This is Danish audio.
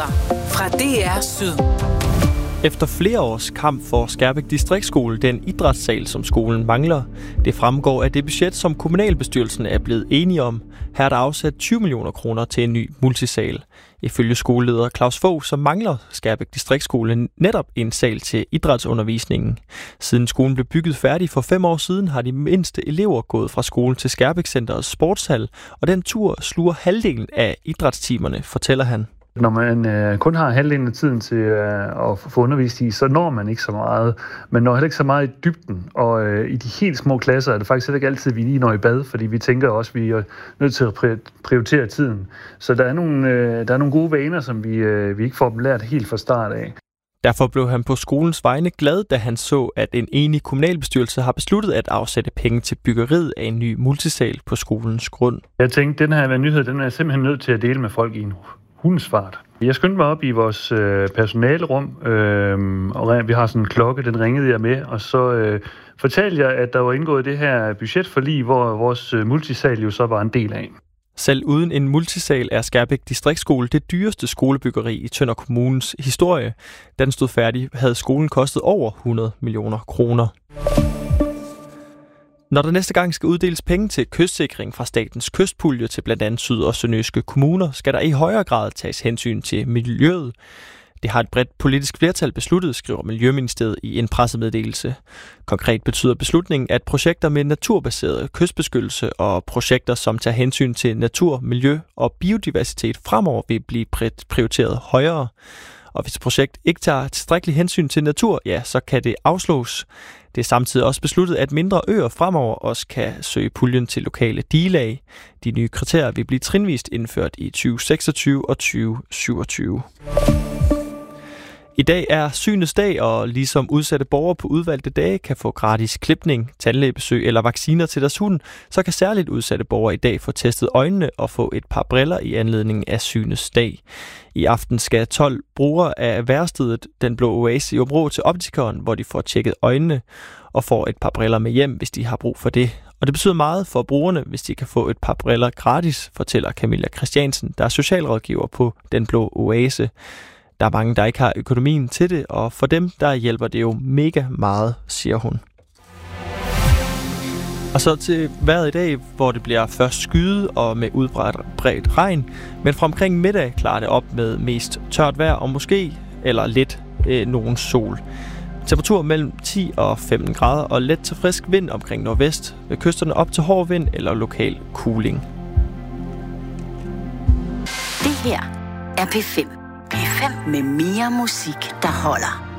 Nyheder fra DR Syd. Efter flere års kamp for Skærbæk Distriktsskole, den idrætssal, som skolen mangler, det fremgår af det budget, som kommunalbestyrelsen er blevet enige om. Her er der afsat 20 millioner kroner til en ny multisal. Ifølge skoleleder Claus Fogh, så mangler Skærbæk Distriktsskole netop en sal til idrætsundervisningen. Siden skolen blev bygget færdig for 5 år siden, har de mindste elever gået fra skolen til Skærbæk Centerets sportshal, og den tur sluger halvdelen af idrætstimerne, fortæller han. Når man kun har halvdelen af tiden til at få undervist i, så når man ikke så meget. Man når heller ikke så meget i dybden, og i de helt små klasser er det faktisk ikke altid, vi lige når i bad, fordi vi tænker også, at vi er nødt til at prioritere tiden. Så der er nogle gode vaner, som vi ikke får dem lært helt fra start af. Derfor blev han på skolens vegne glad, da han så, at en enig kommunalbestyrelse har besluttet at afsætte penge til byggeriet af en ny multisal på skolens grund. Jeg tænkte, den her nyhed, den er jeg simpelthen nødt til at dele med folk i en hundesfart. Jeg skyndte mig op i vores personalerum, og vi har sådan en klokke, den ringede jeg med, og så fortalte jeg, at der var indgået det her budgetforlig, hvor vores multisal jo så var en del af. Selv uden en multisal er Skærbæk Distriktsskole det dyreste skolebyggeri i Tønder Kommunes historie. Da den stod færdig, havde skolen kostet over 100 millioner kroner. Når der næste gang skal uddeles penge til kystsikring fra statens kystpulje til blandt andet syd- og sønderjyske kommuner, skal der i højere grad tages hensyn til miljøet. Det har et bredt politisk flertal besluttet, skriver Miljøministeriet i en pressemeddelelse. Konkret betyder beslutningen, at projekter med naturbaseret kystbeskyttelse og projekter, som tager hensyn til natur, miljø og biodiversitet fremover vil blive prioriteret højere. Og hvis et projekt ikke tager tilstrækkelig hensyn til natur, ja, så kan det afslås. Det er samtidig også besluttet, at mindre øer fremover også kan søge puljen til lokale digelag. De nye kriterier vil blive trinvist indført i 2026 og 2027. I dag er Synets dag, og ligesom udsatte borgere på udvalgte dage kan få gratis klipning, tandlægebesøg eller vacciner til deres hund, så kan særligt udsatte borgere i dag få testet øjnene og få et par briller i anledning af Synets dag. I aften skal 12 brugere af værstedet Den Blå Oase i Aabenraa til optikeren, hvor de får tjekket øjnene og får et par briller med hjem, hvis de har brug for det. Og det betyder meget for brugerne, hvis de kan få et par briller gratis, fortæller Camilla Christiansen, der er socialrådgiver på Den Blå Oase. Der er mange, der ikke har økonomien til det, og for dem, der hjælper det jo mega meget, siger hun. Og så til vejret i dag, hvor det bliver først skyet og med udbredt regn, men fra omkring middag klarer det op med mest tørt vejr og måske eller lidt nogen sol. Temperatur mellem 10 og 15 grader og let til frisk vind omkring nordvest, ved kysterne op til hård vind eller lokal kuling. Det her er P5. P5 med mere musik, der holder.